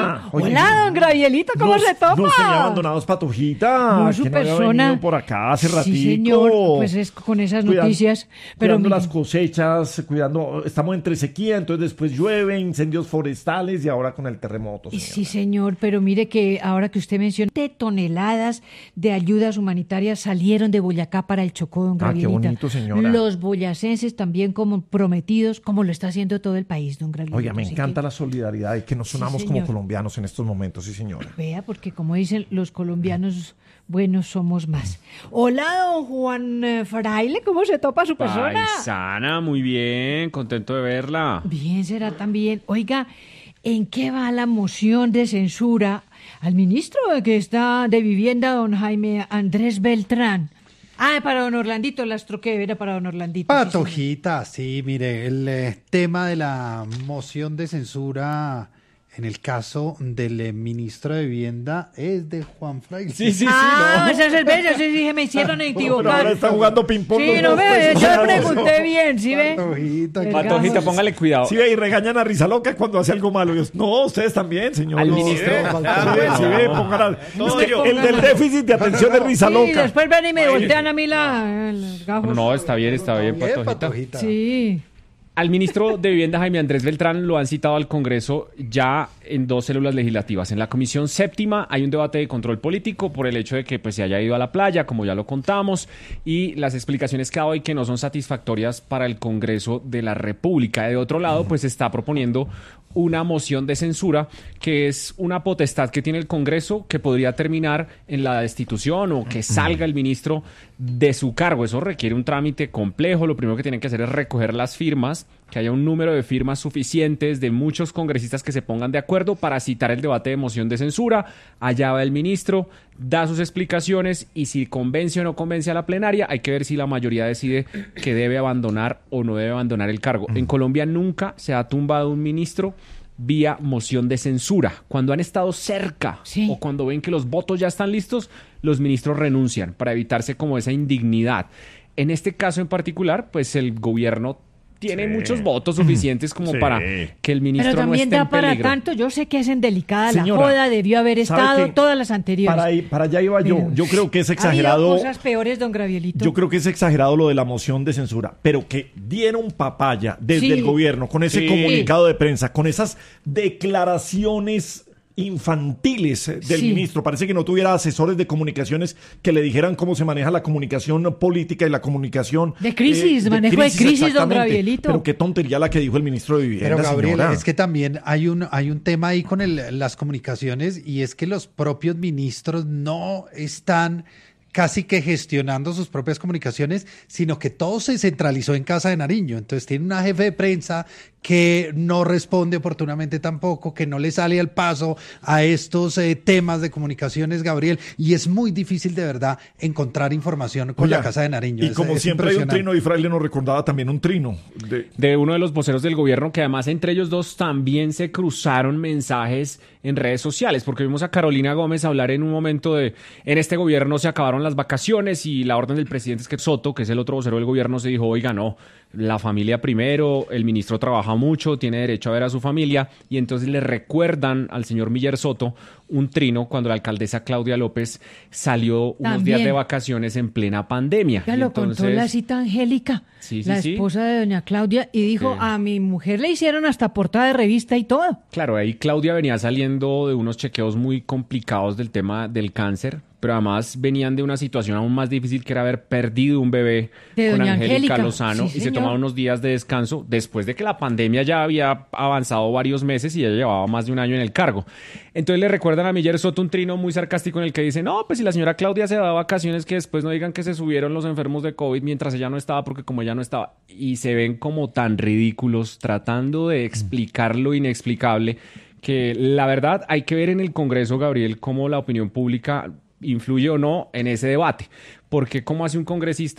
Hola. Hola, don Gravielito, ¿cómo se topa? Nos tenía abandonados, Patojita. No, su que no había persona. venido por acá hace ratico. Sí, señor, pues es con esas noticias. Pero cuidando mire, las cosechas, estamos entre sequía, entonces después llueve, incendios forestales y ahora con el terremoto, señora. sí, señor, pero mire que ahora que usted menciona, de toneladas de ayudas humanitarias salieron de Boyacá para el Chocó, don Ah, qué Gravielita. bonito, señora. Los boyacenses también como prometidos, como lo está haciendo todo el país, don Gravielito. Oiga, me Así encanta que, la solidaridad y que nos sonamos como señor. colombianos en estos momentos, sí, señora. vea, porque como dicen los colombianos, buenos somos más. Hola, don Juan Fraile, ¿cómo se topa su persona? Paisana, muy bien, contento de verla. Bien, será también. Oiga, ¿en qué va la moción de censura al ministro que está de Vivienda, don Jaime Andrés Beltrán? Ah, para don Orlandito, las troqué, era para don Orlandito. sí, señor. Patojita, sí, mire, el tema de la moción de censura en el caso del ministro de Vivienda es de Juan Fraile. Sí, Ah, ese es el bello, sí, dije, me hicieron Pero equivocar. ahora está jugando ping-pong. Sí, los no dos, ve, pues, yo claro. pregunté bien, ¿sí ve? Patojita, El Patojita, gajo. póngale cuidado. Sí, ve, y regañan a Risa Loca cuando hace algo malo. No, ustedes también, señor. Al No, ministro. sí, sí, ve, pongan al- No, Es que el pongan del a- déficit de atención de Risa Sí, Loca. después ven y me voltean a mí los gajos. No, está bien, Patojita. Patojita. Sí. Al ministro de Vivienda, Jaime Andrés Beltrán, lo han citado al Congreso ya en 2 células legislativas. En la Comisión Séptima hay un debate de control político por el hecho de que pues, se haya ido a la playa, como ya lo contamos, y las explicaciones que ha dado y que no son satisfactorias para el Congreso de la República. De otro lado, pues se está proponiendo una moción de censura que es una potestad que tiene el Congreso que podría terminar en la destitución o que salga el ministro de su cargo. Eso requiere un trámite complejo. Lo primero que tienen que hacer es recoger las firmas, que haya un número de firmas suficientes de muchos congresistas que se pongan de acuerdo para citar el debate de moción de censura. Allá va el ministro, da sus explicaciones y si convence o no convence a la plenaria, hay que ver si la mayoría decide que debe abandonar o no debe abandonar el cargo. En Colombia nunca se ha tumbado un ministro vía moción de censura. Cuando han estado cerca Sí. o cuando ven que los votos ya están listos, los ministros renuncian para evitarse como esa indignidad. En este caso en particular, pues el gobierno tiene Sí. muchos votos suficientes como Sí. para que el ministro Pero no también esté da en para peligro. tanto. Yo sé que es en delicada Señora, la joda, debió haber ¿sabe estado qué? todas las anteriores. Para allá iba yo. Pero Yo creo que es ha habido exagerado. cosas peores, don Gravielito. Yo creo que es exagerado lo de la moción de censura, pero que dieron papaya desde Sí. el gobierno con ese Sí. comunicado de prensa, con esas declaraciones infantiles del Sí. ministro. Parece que no tuviera asesores de comunicaciones que le dijeran cómo se maneja la comunicación política y la comunicación De crisis, manejo de crisis, don exactamente. Gravielito. Pero qué tontería la que dijo el ministro de Vivienda, Pero Gabriel, señora. es que también hay un tema ahí con las comunicaciones y es que los propios ministros no están casi que gestionando sus propias comunicaciones, sino que todo se centralizó en Casa de Nariño. Entonces tiene una jefe de prensa que no responde oportunamente tampoco, que no le sale al paso a estos temas de comunicaciones, Gabriel, y es muy difícil de verdad encontrar información con Oiga, la Casa de Nariño. Y como Es siempre hay un impresionante. trino, y Fraile nos recordaba también un trino. De uno de los voceros del gobierno, que además entre ellos dos también se cruzaron mensajes en redes sociales, porque vimos a Carolina Gómez hablar en un momento de, en este gobierno se acabaron las vacaciones y la orden del presidente es que Soto, que es el otro vocero del gobierno, se dijo, oiga, no, la familia primero, el ministro trabaja mucho, tiene derecho a ver a su familia, y entonces le recuerdan al señor Miller Soto un trino cuando la alcaldesa Claudia López salió unos días También. de vacaciones en plena pandemia. Ya Y lo contó la cita Angélica, Sí, sí, la sí. esposa de doña Claudia, y dijo, Sí. a mi mujer le hicieron hasta portada de revista y todo. Claro, ahí Claudia venía saliendo de unos chequeos muy complicados del tema del cáncer, pero además venían de una situación aún más difícil que era haber perdido un bebé De con doña Angélica Angélica. Lozano Sí, y se señor. tomaron unos días de descanso después de que la pandemia ya había avanzado varios meses y ya llevaba más de un año en el cargo. Entonces le recuerdan a Miller Soto un trino muy sarcástico en el que dice, no, pues si la señora Claudia se da vacaciones, que después no digan que se subieron los enfermos de COVID mientras ella no estaba, porque como ella no estaba, y se ven como tan ridículos tratando de explicar lo inexplicable, que la verdad hay que ver en el Congreso, Gabriel, cómo la opinión pública influye o no en ese debate, porque cómo hace un congresista